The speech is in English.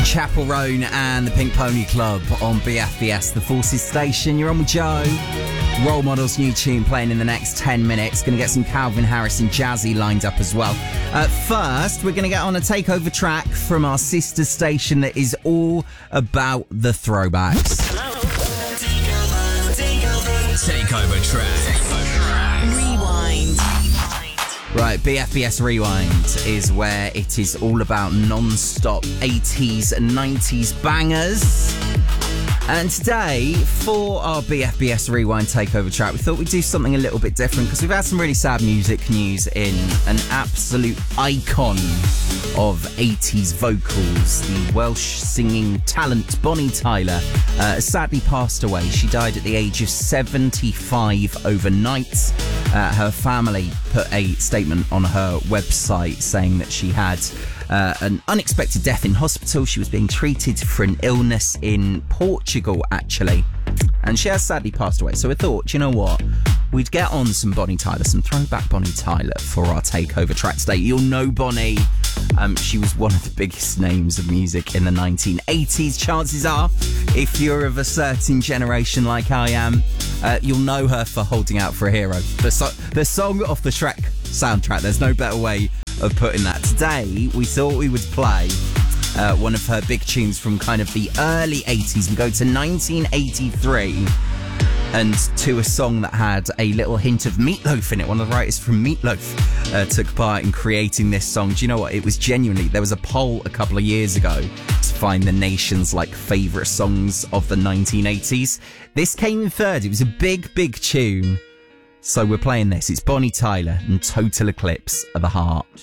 Chapel Roan and the Pink Pony Club on BFBS, the Forces Station. You're on with Joe. Role Models' new tune playing in the next 10 minutes. Going to get some Calvin Harris and Jazzy lined up as well. First, we're going to get on a takeover track from our sister station that is all about the throwbacks. Takeover track. Rewind. Right, BFBS Rewind is where it is all about non-stop 80s and 90s bangers. And today, for our BFBS Rewind takeover track, we thought we'd do something a little bit different because we've had some really sad music news in an absolute icon of 80s vocals. The Welsh singing talent Bonnie Tyler sadly passed away. She died at the age of 75 overnight. Her family put a statement on her website saying that she had an unexpected death in hospital. She was being treated for an illness in Portugal, actually. And she has sadly passed away. So I thought, you know what? We'd get on some Bonnie Tyler, some throwback Bonnie Tyler for our takeover track today. You'll know Bonnie. She was one of the biggest names of music in the 1980s. Chances are, if you're of a certain generation like I am, you'll know her for Holding Out for a Hero. The song off the Shrek soundtrack. There's no better way of putting that. Today, we thought we would play one of her big tunes from kind of the early 80s. We go to 1983 and to a song that had a little hint of Meatloaf in it. One of the writers from Meatloaf took part in creating this song. Do you know what? It was genuinely, there was a poll a couple of years ago to find the nation's favourite songs of the 1980s. This came in third. It was a big, big tune. So we're playing this. It's Bonnie Tyler and Total Eclipse of the Heart.